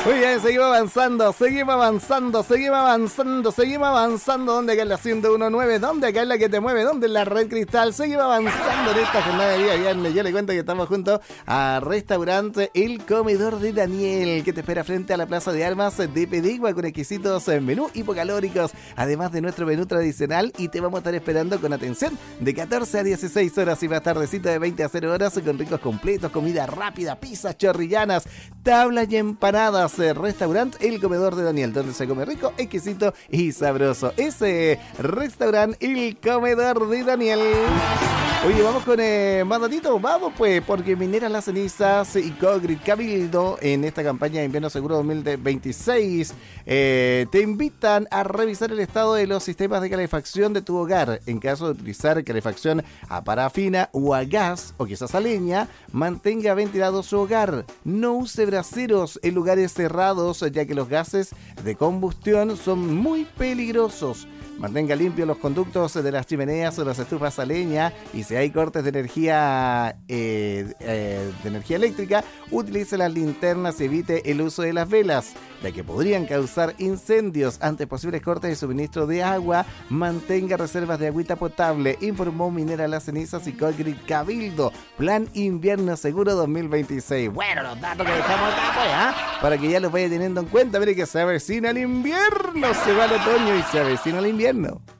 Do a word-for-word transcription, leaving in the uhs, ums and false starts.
Muy bien, seguimos avanzando, seguimos avanzando, seguimos avanzando, seguimos avanzando. ¿Dónde acá en la ciento uno punto nueve? ¿Dónde acá en la que te mueve? ¿Dónde en la Red Cristal? Seguimos avanzando en esta jornada de día viernes. Yo le cuento que estamos juntos a Restaurante El Comedor de Daniel, que te espera frente a la Plaza de Armas de Pedigua con exquisitos menús hipocalóricos, además de nuestro menú tradicional, y te vamos a estar esperando con atención de catorce a dieciséis horas y más tardecita de veinte a cero horas con ricos completos, comida rápida, pizzas chorrillanas, tablas y empanadas. Restaurante El Comedor de Daniel, donde se come rico, exquisito y sabroso. Ese Restaurante El Comedor de Daniel. Oye, vamos con eh, más datitos, vamos pues, porque Minera Las Cenizas y Cogrid Cabildo en esta campaña de invierno seguro dos mil veintiséis eh, te invitan a revisar el estado de los sistemas de calefacción de tu hogar. En caso de utilizar calefacción a parafina o a gas o quizás a leña, mantenga ventilado su hogar. No use braseros en lugares cerrados, ya que los gases de combustión son muy peligrosos. Mantenga limpios los conductos de las chimeneas o las estufas a leña, y si hay cortes de energía eh, eh, de energía eléctrica, utilice las linternas y evite el uso de las velas, ya que podrían causar incendios. Ante posibles cortes de suministro de agua, mantenga reservas de agüita potable, informó Minera Las Cenizas y Cogrid Cabildo. Plan Invierno Seguro dos mil veintiséis. Bueno, los datos que dejamos acá, pues, ¿ah? Para que ya los vaya teniendo en cuenta. Mire que se avecina el invierno, se va el otoño y se avecina el invierno.